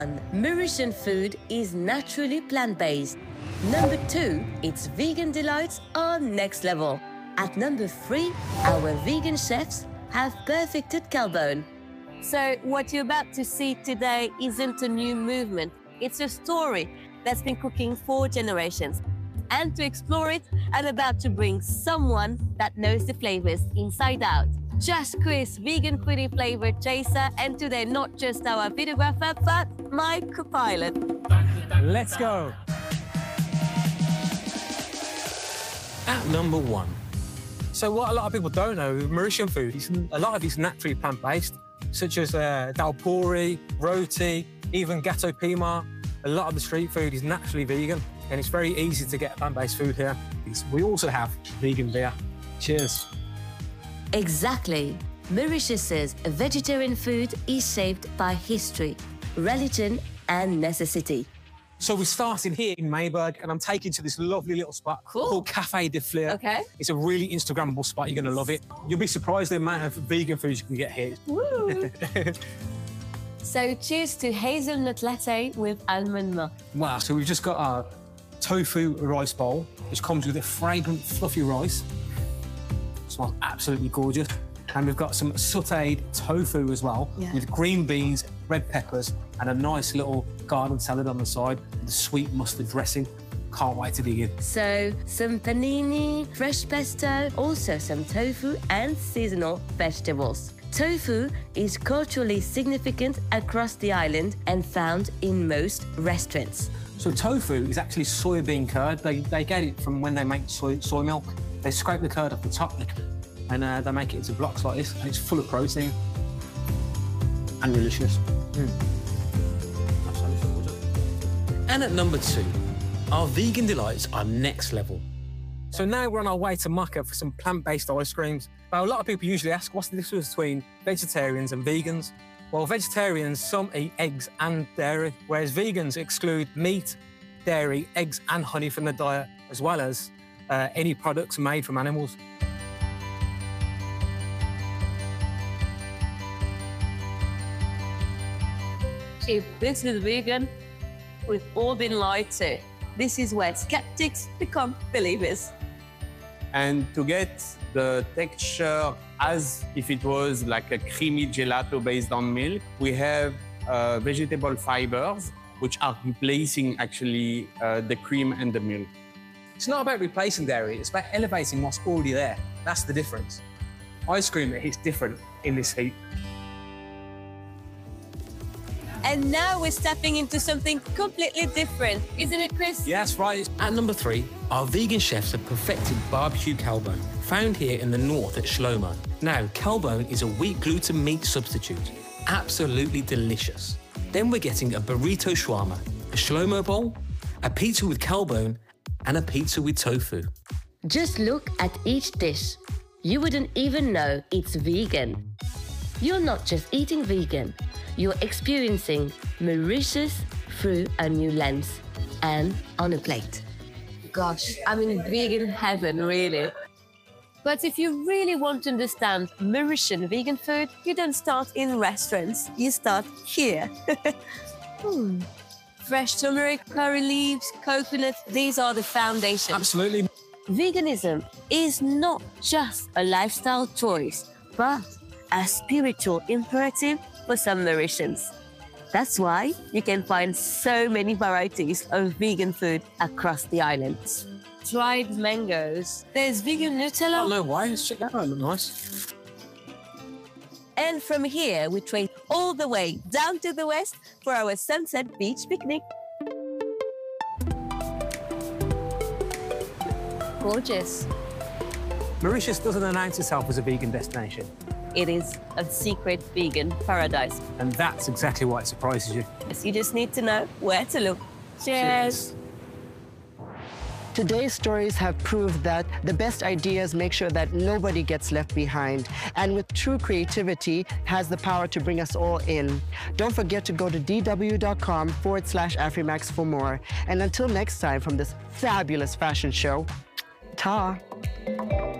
Mauritian food is naturally plant-based. Number 2, its vegan delights are next level. At number 3, our vegan chefs have perfected Calbone. So what you're about to see today isn't a new movement. It's a story that's been cooking for generations. And to explore it, I'm about to bring someone that knows the flavors inside out. Josh Chris, vegan foodie flavor chaser, and today not just our videographer, but my co-pilot. Let's go. At number 1. So what a lot of people don't know, Mauritian food, a lot of it's naturally plant-based, such as dalpuri, roti, even gato pima. A lot of the street food is naturally vegan, and it's very easy to get plant-based food here. We also have vegan beer. Cheers. Exactly. Mauritius's vegetarian food is shaped by history, religion, and necessity. So we're starting here in Mayberg, and I'm taking you to this lovely little spot called Café de Fleur. Okay. It's a really Instagrammable spot. You're going to love it. You'll be surprised the amount of vegan food you can get here. Woo. So cheers to hazelnut latte with almond milk. Wow, so we've just got our tofu rice bowl, which comes with a fragrant, fluffy rice. It smells absolutely gorgeous. And we've got some sautéed tofu as well, with green beans, red peppers, and a nice little garden salad on the side with the sweet mustard dressing. Can't wait to dig in. So, some panini, fresh pesto, also some tofu and seasonal vegetables. Tofu is culturally significant across the island and found in most restaurants. So tofu is actually soybean curd. They get it from when they make soy milk. They scrape the curd off the top and they make it into blocks like this, and it's full of protein and delicious. And at number 2, our vegan delights are next level. So now we're on our way to Macca for some plant-based ice creams. Now, a lot of people usually ask, what's the difference between vegetarians and vegans? Well, vegetarians, some eat eggs and dairy, whereas vegans exclude meat, dairy, eggs and honey from the diet, as well as any products made from animals. If this is vegan, we've all been lied to. This is where skeptics become believers. And to get the texture as if it was like a creamy gelato based on milk, we have vegetable fibers, which are replacing actually the cream and the milk. It's not about replacing dairy, it's about elevating what's already there. That's the difference. Ice cream that hits different in this heat. And now we're stepping into something completely different, isn't it, Chris? Yes, right. At number 3, our vegan chefs have perfected barbecue Calbone, found here in the north at Shlomo. Now, Calbone is a wheat gluten meat substitute. Absolutely delicious. Then we're getting a burrito shawarma, a Shlomo bowl, a pizza with Calbone, and a pizza with tofu. Just look at each dish. You wouldn't even know it's vegan. You're not just eating vegan, you're experiencing Mauritius through a new lens and on a plate. Gosh, I'm in vegan heaven, really. But if you really want to understand Mauritian vegan food, you don't start in restaurants, you start here. Fresh turmeric, curry leaves, coconut, these are the foundation. Absolutely. Veganism is not just a lifestyle choice, but a spiritual imperative for some Mauritians. That's why you can find so many varieties of vegan food across the islands. Dried mangoes. There's vegan Nutella. Oh, no way. Let's check that out. Look nice. And from here, we trace all the way down to the west for our Sunset Beach picnic. Gorgeous. Mauritius doesn't announce itself as a vegan destination. It is a secret vegan paradise. And that's exactly why it surprises you. Yes, you just need to know where to look. Cheers. Today's stories have proved that the best ideas make sure that nobody gets left behind. And with true creativity has the power to bring us all in. Don't forget to go to dw.com/Afrimax for more. And until next time from this fabulous fashion show, ta.